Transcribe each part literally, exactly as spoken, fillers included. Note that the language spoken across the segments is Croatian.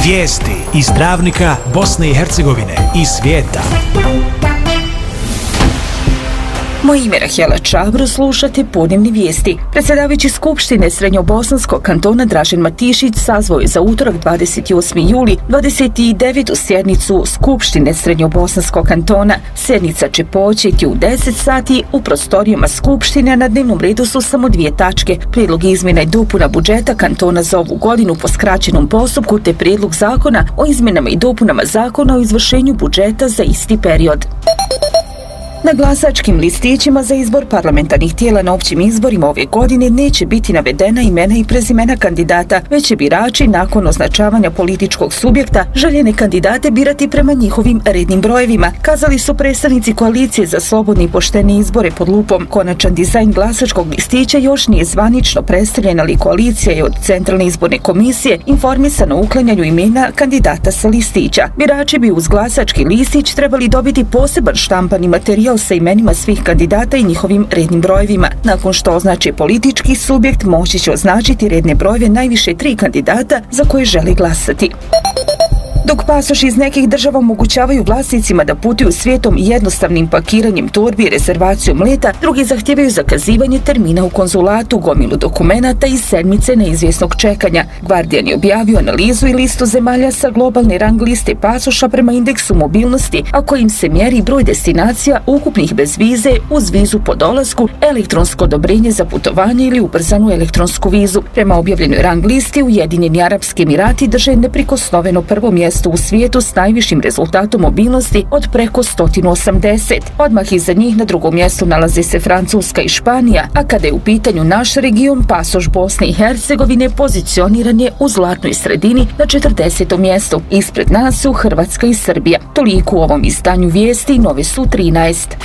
Vijesti iz Travnika, Bosne i Hercegovine i svijeta. Moje ime je Rahela Čabro, slušate podnevni vijesti. Predsjedavajući Skupštine Srednjobosanskog kantona Dražen Matišić sazvao je za utorak dvadeset osmi juli dvadeset devetu sjednicu Skupštine Srednjobosanskog kantona. Sjednica će početi u deset sati u prostorijama Skupštine, a na dnevnom redu su samo dvije tačke: prijedlog izmjena i dopuna budžeta kantona za ovu godinu po skraćenom postupku te prijedlog zakona o izmjenama i dopunama zakona o izvršenju budžeta za isti period. Na glasačkim listićima za izbor parlamentarnih tijela na općim izborima ove godine neće biti navedena imena i prezimena kandidata, već će birači nakon označavanja političkog subjekta željene kandidate birati prema njihovim rednim brojevima, kazali su predstavnici koalicije za slobodne i poštene izbore pod lupom. Konačan dizajn glasačkog listića još nije zvanično predstavljen, ali koalicija je od Centralne izborne komisije informisana o uklanjanju imena kandidata sa listića. Birači bi uz glasački listić trebali dobiti poseban štampani materijal sa imenima svih kandidata i njihovim rednim brojevima. Nakon što označi politički subjekt, moći će označiti redne brojeve najviše tri kandidata za koje želi glasati. Dok pasoši iz nekih država omogućavaju vlasnicima da putuju svijetom jednostavnim pakiranjem torbi i rezervacijom leta, drugi zahtijevaju zakazivanje termina u konzulatu, gomilu dokumenata i sedmice neizvjesnog čekanja. Guardian je objavio analizu i listu zemalja sa globalne rang liste pasoša prema indeksu mobilnosti, a kojim se mjeri broj destinacija ukupnih bez vize, uz vizu po dolasku, elektronsko odobrenje za putovanje ili ubrzanu elektronsku vizu. Prema objavljenoj rang listi, Ujedinjeni Arapski Emirati drže neprikosnoveno prvo mjesto u svijetu s najvišim rezultatom mobilnosti od preko sto osamdeset. Odmah iza njih na drugom mjestu nalaze se Francuska i Španija, a kada je u pitanju naš region, pasoš Bosne i Hercegovine pozicioniran je u zlatnoj sredini na četrdesetom mjestu. Ispred nas su Hrvatska i Srbija. Toliko u ovom izdanju vijesti, nove su trinaest.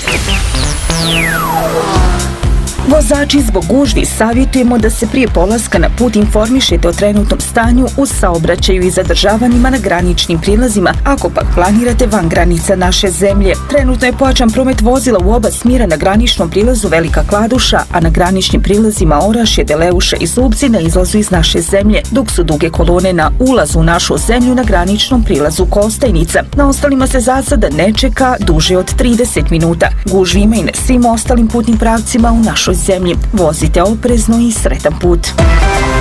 Vozači, zbog gužvi savjetujemo da se prije polaska na put informišete o trenutnom stanju u saobraćaju i zadržavanjima na graničnim prilazima ako pak planirate van granica naše zemlje. Trenutno je pojačan promet vozila u oba smjera na graničnom prilazu Velika Kladuša, a na graničnim prilazima Orašje, Deleuša i Zubci na izlazu iz naše zemlje, dok su duge kolone na ulazu u našu zemlju na graničnom prilazu Kostajnica. Na ostalima se za sada ne čeka duže od trideset minuta. Gužvi ima i na svim ostalim putnim pravcima u našoj zemlji. Vozite oprezno i sretan put.